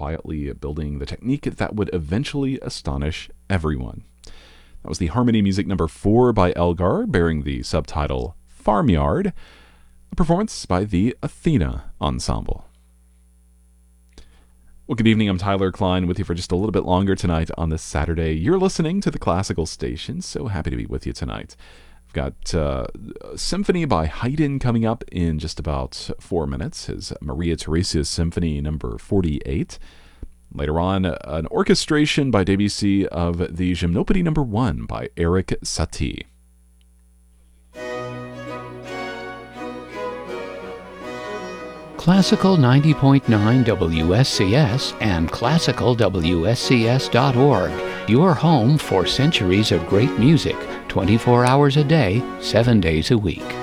quietly building the technique that would eventually astonish everyone. That was the harmony music number 4 by Elgar, bearing the subtitle Farmyard, a performance by the Athena Ensemble. Well, good evening. I'm Tyler Klein with you for just a little bit longer tonight on this Saturday. You're listening to the Classical Station. So happy to be with you tonight. I've got a symphony by Haydn coming up in just about 4 minutes. His Maria Theresia Symphony number 48. Later on, an orchestration by Debussy of the Gymnopédie number 1 by Erik Satie. Classical 90.9 WSCS and classicalwscs.org, your home for centuries of great music, 24 hours a day, 7 days a week.